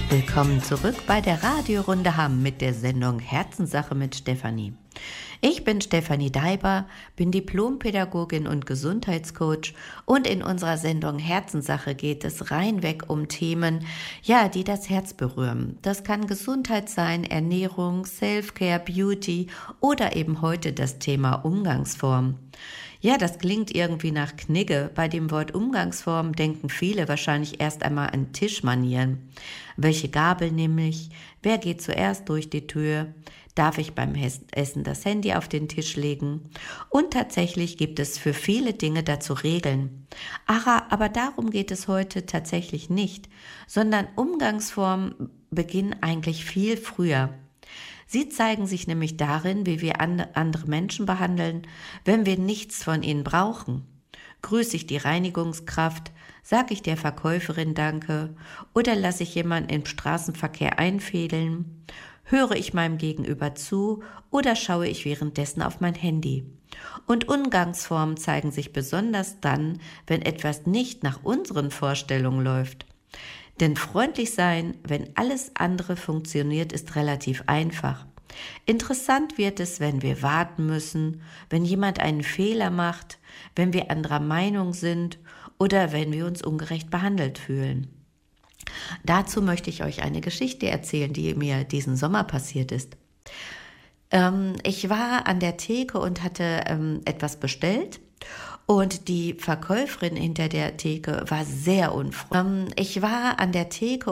Willkommen zurück bei der Radiorunde Hamm mit der Sendung Herzenssache mit Stefanie. Ich bin Stefanie Deiber, bin Diplompädagogin und Gesundheitscoach und in unserer Sendung Herzenssache geht es reinweg um Themen, die das Herz berühren. Das kann Gesundheit sein, Ernährung, Selfcare, Beauty oder eben heute das Thema Umgangsform. Ja, das klingt irgendwie nach Knigge. Bei dem Wort Umgangsform denken viele wahrscheinlich erst einmal an Tischmanieren. Welche Gabel nehme ich? Wer geht zuerst durch die Tür? Darf ich beim Essen das Handy auf den Tisch legen? Und tatsächlich gibt es für viele Dinge dazu Regeln. Aber darum geht es heute tatsächlich nicht, sondern Umgangsformen beginnen eigentlich viel früher. Sie zeigen sich nämlich darin, wie wir andere Menschen behandeln, wenn wir nichts von ihnen brauchen. Grüße ich die Reinigungskraft, sage ich der Verkäuferin Danke oder lasse ich jemanden im Straßenverkehr einfädeln? Höre ich meinem Gegenüber zu oder schaue ich währenddessen auf mein Handy? Und Umgangsformen zeigen sich besonders dann, wenn etwas nicht nach unseren Vorstellungen läuft. Denn freundlich sein, wenn alles andere funktioniert, ist relativ einfach. Interessant wird es, wenn wir warten müssen, wenn jemand einen Fehler macht, wenn wir anderer Meinung sind oder wenn wir uns ungerecht behandelt fühlen. Dazu möchte ich euch eine Geschichte erzählen, die mir diesen Sommer passiert ist. Ich war an der Theke und hatte etwas bestellt. Und die Verkäuferin hinter der Theke war sehr unfreundlich. Ich war an der Theke